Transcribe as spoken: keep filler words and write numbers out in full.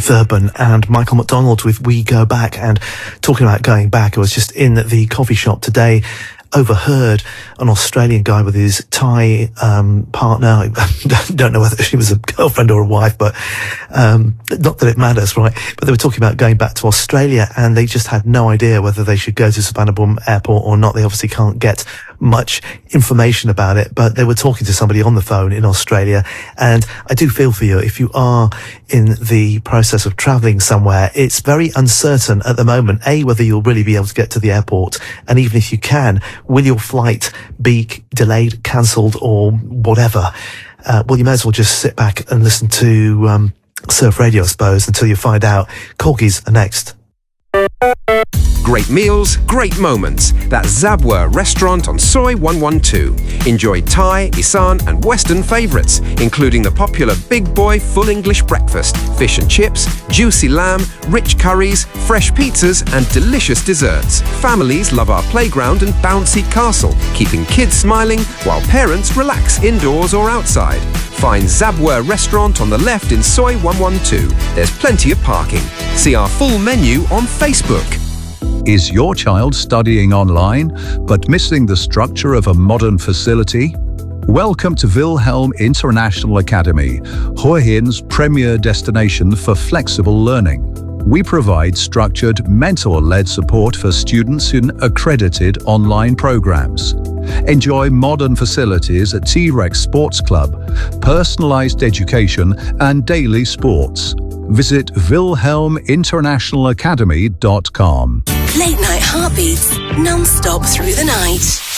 Thurban and Michael McDonald with We Go Back. And talking about going back, I was just in the coffee shop today, overheard an Australian guy with his Thai um, partner. I don't know whether she was a girlfriend or a wife, but um, not that it matters, right? But they were talking about going back to Australia, and they just had no idea whether they should go to Suvarnabhumi Airport or not. They obviously can't get much information about it, but they were talking to somebody on the phone in Australia. And I do feel for you, if you are in the process of travelling somewhere, it's very uncertain at the moment, A, whether you'll really be able to get to the airport, and even if you can, will your flight be delayed, cancelled, or whatever? Uh, well, you may as well just sit back and listen to um, Surf Radio, I suppose, until you find out. Corgis are next. Great meals, great moments. That's Zabwa Restaurant on Soi one one two. Enjoy Thai, Isan and Western favourites, including the popular Big Boy Full English Breakfast, fish and chips, juicy lamb, rich curries, fresh pizzas and delicious desserts. Families love our playground and bouncy castle, keeping kids smiling while parents relax indoors or outside. Find Zabwa Restaurant on the left in Soi one one two. There's plenty of parking. See our full menu on Facebook. Is your child studying online but missing the structure of a modern facility? Welcome to Wilhelm International Academy, Hua Hin's premier destination for flexible learning. We provide structured, mentor-led support for students in accredited online programs. Enjoy modern facilities at T-Rex Sports Club, personalized education and daily sports. Visit wilhelm international academy dot com. Late night heartbeats, non-stop through the night.